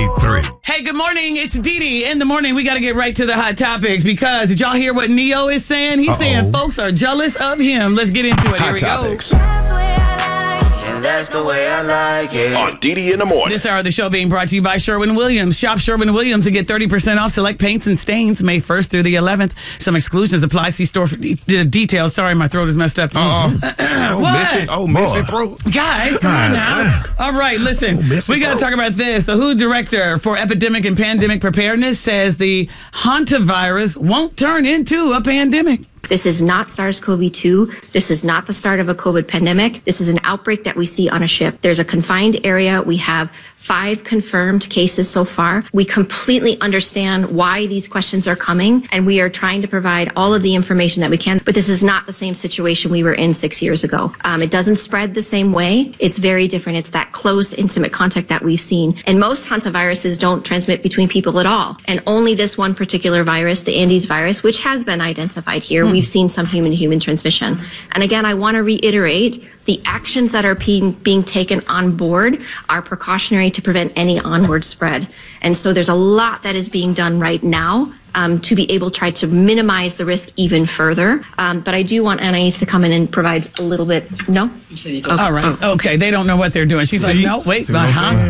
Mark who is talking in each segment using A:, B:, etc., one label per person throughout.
A: 93.
B: Hey, good morning. It's Dee Dee. In the morning, we got to get right to the hot topics because did y'all hear what Neo is saying? He's saying folks are jealous of him. Let's get into it. Here we
A: Topics.
B: go.
C: That's the way I like it.
A: On Dee Dee in the morning.
B: This hour of the show being brought to you by Sherwin-Williams. Shop Sherwin-Williams and get 30% off select paints and stains May 1st through the 11th. Some exclusions apply. See store for details. Sorry, my throat is messed up.
A: Messy throat.
B: Guys, come on now. All right, listen. We got to talk about this. The WHO director for epidemic and pandemic preparedness says the hantavirus won't turn into a pandemic.
D: This is not SARS-CoV-2. This is not the start of a COVID pandemic. This is an outbreak that we see on a ship. There's a confined area. We have 5 confirmed cases so far. We completely understand why these questions are coming, and we are trying to provide all of the information that we can. But this is not the same situation we were in 6 years ago. It doesn't spread the same way. It's very different. It's that close, intimate contact that we've seen. And most hantaviruses don't transmit between people at all. And only this one particular virus, the Andes virus, which has been identified here, we've seen some human-to-human transmission. And again, I want to reiterate, the actions that are being taken on board are precautionary to prevent any onward spread. And so there's a lot that is being done right now to be able to try to minimize the risk even further. But I do want Anais to come in and provide a little bit. No?
B: All right. Okay. They don't know what they're doing. She's like, no, wait.
E: They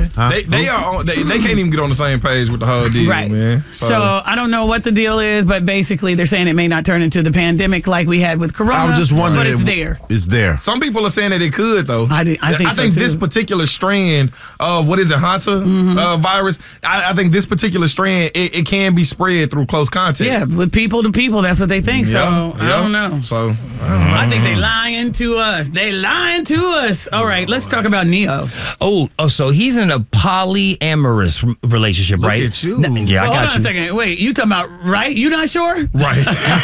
E: can't even get on the same page with the whole deal,
B: right.
E: man.
B: So I don't know what the deal is, but basically they're saying it may not turn into the pandemic like we had with Corona.
A: I was just wondering.
B: But it's there.
A: It's there.
E: Some people are saying that it could, though.
B: I think so,
E: this
B: too.
E: particular strand of, what is it, virus, I think this particular strand, it can be spread through close contact.
B: Yeah, with people to people, that's what they think. So I don't know.
E: So
B: I think they lying to us. They lying to us. All right, let's talk about Neo.
F: So he's in a polyamorous relationship, right?
E: Look at you.
F: Yeah, I got
B: Hold on
F: you.
B: a second. Wait, you talking about right? You not sure?
E: Right.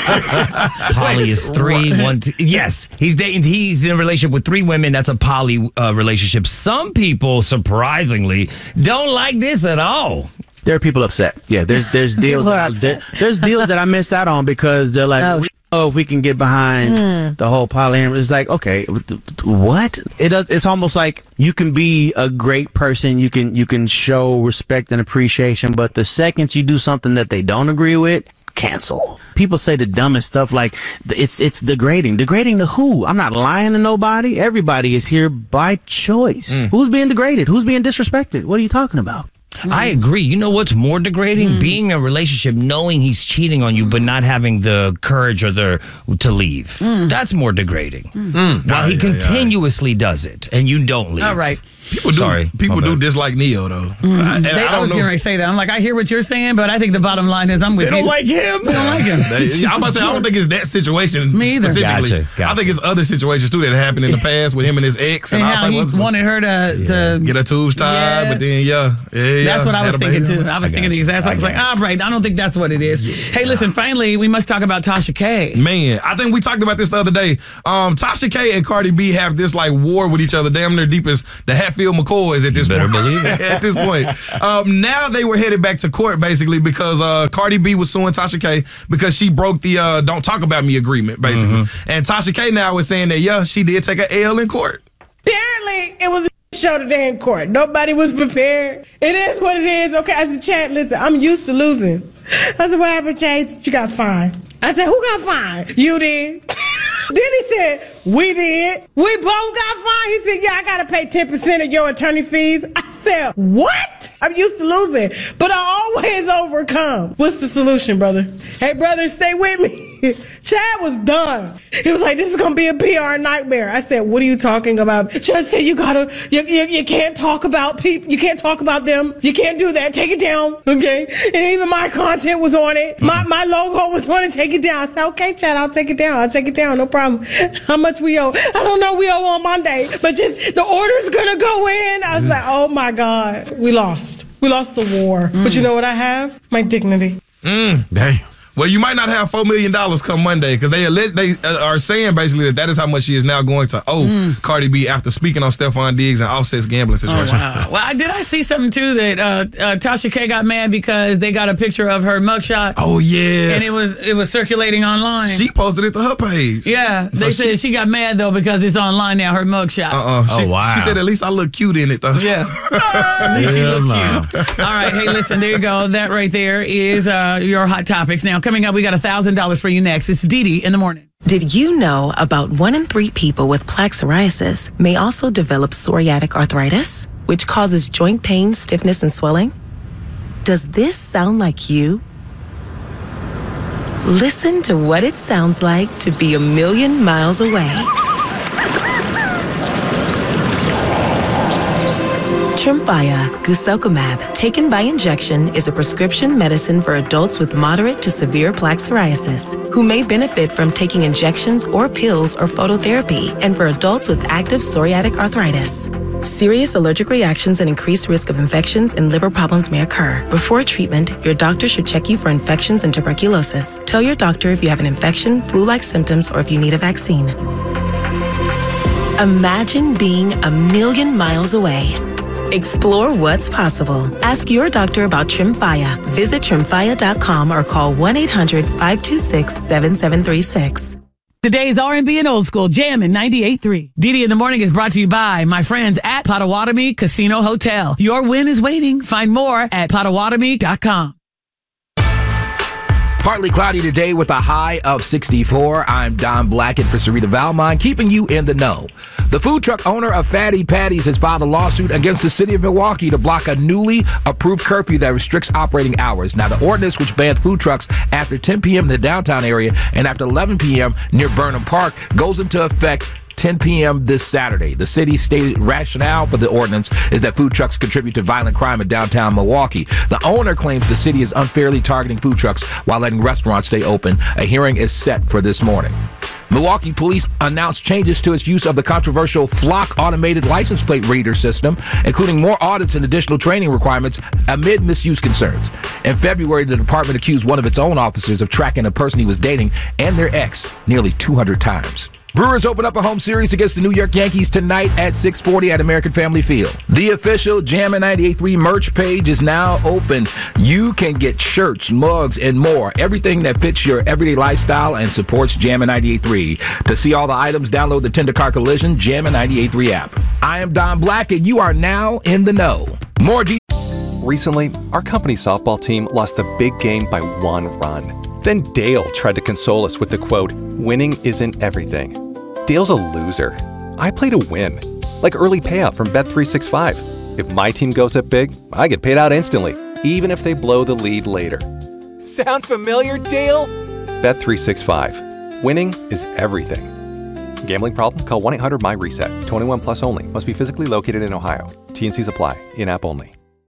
F: Poly is 3, 1, 2. Yes, he's in a relationship with 3 women. That's a poly relationship. Some people, surprisingly, don't like this at all.
G: There are people upset. Yeah, there's deals. There's deals that I missed out on because they're like, if we can get behind the whole polyamorous. It's like, okay, what? It's almost like you can be a great person. You can show respect and appreciation, but the second you do something that they don't agree with, cancel. People say the dumbest stuff like it's degrading. Degrading to who? I'm not lying to nobody. Everybody is here by choice. Who's being degraded? Who's being disrespected? What are you talking about?
F: I agree. You know what's more degrading? Being in a relationship, knowing he's cheating on you, but not having the courage to leave. That's more degrading. While he continuously does it, and you don't leave.
B: All right.
E: People do dislike Neo, though.
B: I was going to say that. I'm like, I hear what you're saying, but I think the bottom line is I'm with you.
F: They don't like him.
B: They don't like him.
E: I'm about to say, I don't think it's that situation
B: Me either.
E: specifically.
F: Gotcha.
E: I think it's other situations, too, that happened in the past with him and his ex.
B: And
E: all
B: how
E: type
B: he
E: of stuff.
B: wanted her to
E: Get her tubes tied, but then,
B: that's what I was
E: had a
B: thinking,
E: baby.
B: too. I was thinking the exact same. I was like, right, I don't think that's what it is. Hey, listen, finally, we must talk about Tasha K.
E: Man, I think we talked about this the other day. Tasha K and Cardi B have this like war with each other, damn near deep as the Hatfield McCoys at this point.
F: Believe it.
E: At this point. Now they were headed back to court basically because Cardi B was suing Tasha K because she broke the Don't Talk About Me agreement, basically. And Tasha K now is saying that, she did take an L in court.
H: Apparently, it was a show today in court. Nobody was prepared. It is what it is. Okay, I said, Chad, listen, I'm used to losing. I said, what happened, Chase? You got fined. I said, who got fined? You did. Then he said, we did. We both got fined. He said, yeah, I got to pay 10% of your attorney fees. I said, what? I'm used to losing, but I always overcome. What's the solution, brother? Hey, brother, stay with me. Chad was done. He was like, this is going to be a PR nightmare. I said, what are you talking about? Judge said, you can't talk about people. You can't talk about them. You can't do that. Take it down. Okay. And even my content was on it. My logo was on it. Take it down. I said, okay, Chad, I'll take it down. I'll take it down. No problem. How much we owe? I don't know. We owe on Monday, but just the order's going to go in. I was like, oh my God, we lost. We lost the war. But you know what I have? My dignity.
E: Damn. Well, you might not have $4 million come Monday because they are saying basically that is how much she is now going to owe Cardi B after speaking on Stephon Diggs and Offset's gambling situation.
B: Oh, wow. Well, did I see something too that Tasha K got mad because they got a picture of her mugshot?
E: Oh yeah,
B: and it was circulating online.
E: She posted it to her page.
B: Yeah, they said she got mad though because it's online now. Her mugshot.
E: Oh wow. She said at least I look cute in it though.
B: Yeah, at least you look cute. All right, hey, listen, there you go. That right there is your hot topics. Now coming up, we got $1,000 for you next. It's Dee in the morning.
I: Did you know about 1 in 3 people with plaque psoriasis may also develop psoriatic arthritis, which causes joint pain, stiffness, and swelling? Does this sound like you? Listen to what it sounds like to be a million miles away. Tremfya guselkumab, taken by injection, is a prescription medicine for adults with moderate to severe plaque psoriasis who may benefit from taking injections or pills or phototherapy, and for adults with active psoriatic arthritis. Serious allergic reactions and increased risk of infections and liver problems may occur. Before treatment, your doctor should check you for infections and tuberculosis. Tell your doctor if you have an infection, flu-like symptoms, or if you need a vaccine. Imagine being a million miles away. Explore what's possible. Ask your doctor about Tremfya. Visit Tremfya.com or call 1-800-526-7736.
B: Today's R&B and old school jam in 98.3. Dee in the morning is brought to you by my friends at Potawatomi Casino Hotel. Your win is waiting. Find more at Potawatomi.com.
A: Partly cloudy today with a high of 64. I'm Don Blackett for Sarita Valmont, keeping you in the know. The food truck owner of Fatty Patties has filed a lawsuit against the city of Milwaukee to block a newly approved curfew that restricts operating hours. Now, the ordinance, which bans food trucks after 10 p.m. in the downtown area and after 11 p.m. near Burnham Park, goes into effect 10 p.m. this Saturday. The city's stated rationale for the ordinance is that food trucks contribute to violent crime in downtown Milwaukee. The owner claims the city is unfairly targeting food trucks while letting restaurants stay open. A hearing is set for this morning. Milwaukee police announced changes to its use of the controversial Flock automated license plate reader system, including more audits and additional training requirements amid misuse concerns. In February, the department accused one of its own officers of tracking a person he was dating and their ex nearly 200 times. Brewers open up a home series against the New York Yankees tonight at 6:40 at American Family Field. The official Jammin' 98.3 merch page is now open. You can get shirts, mugs, and more. Everything that fits your everyday lifestyle and supports Jammin' 98.3. To see all the items, download the Tender Car Collision Jammin' 98.3 app. I am Don Black, and you are now in the know. More
J: Recently, our company softball team lost the big game by 1 run. Then Dale tried to console us with the quote, "Winning isn't everything." Dale's a loser. I play to win. Like early payout from Bet365. If my team goes up big, I get paid out instantly, even if they blow the lead later. Sound familiar, Dale? Bet365. Winning is everything. Gambling problem? Call 1-800-MY-RESET. 21 plus only. Must be physically located in Ohio. T&Cs apply. In-app only.